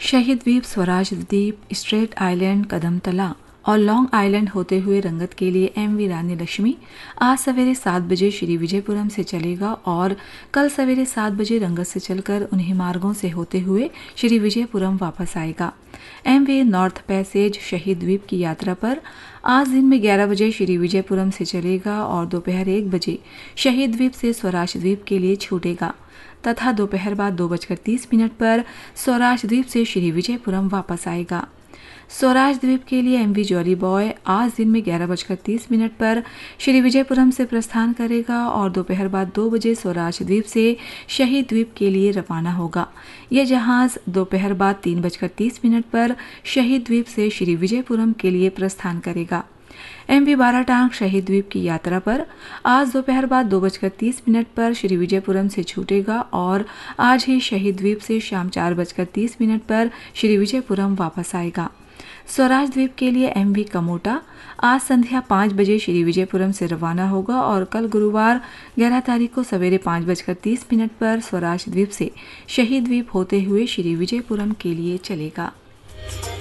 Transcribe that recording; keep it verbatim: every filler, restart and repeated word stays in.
शहीद द्वीप, स्वराज द्वीप, स्ट्रेट आइलैंड, कदमतला और लॉन्ग आइलैंड होते हुए रंगत के लिए एम वी रानी लक्ष्मी आज सवेरे सात बजे श्री विजयपुरम से चलेगा और कल सवेरे सात बजे रंगत से चलकर उन्हीं मार्गों से होते हुए श्री विजयपुरम वापस आएगा। एम वी नॉर्थ पैसेज शहीद द्वीप की यात्रा पर आज दिन में ग्यारह बजे श्री विजयपुरम से चलेगा और दोपहर एक बजे शहीद द्वीप से स्वराज द्वीप के लिए छूटेगा तथा दोपहर बाद दो बजकर तीस मिनट पर स्वराज द्वीप से श्री विजयपुरम वापस आएगा। स्वराज द्वीप के लिए एम वी जॉली बॉय आज दिन में ग्यारह बजकर तीस मिनट पर श्री विजयपुरम से प्रस्थान करेगा और दोपहर बाद दो बजे स्वराज द्वीप से शहीद द्वीप के लिए रवाना होगा। यह जहाज दोपहर बाद तीन बजकर तीस मिनट पर शहीद द्वीप से श्री विजयपुरम के लिए प्रस्थान करेगा। एम वी बाराटांग शहीद द्वीप की यात्रा पर आज दोपहर बाद दो बजकर तीस मिनट पर श्री विजयपुरम से छूटेगा और आज ही शहीद द्वीप से शाम चार बजकर तीस मिनट पर श्री विजयपुरम वापस आएगा। स्वराज द्वीप के लिए एम वी कमोटा आज संध्या पाँच बजे श्री विजयपुरम से रवाना होगा और कल गुरुवार ग्यारह तारीख को सवेरे पाँच बजकर तीस मिनट पर स्वराज द्वीप से शहीद द्वीप होते हुए श्री विजयपुरम के लिए चलेगा।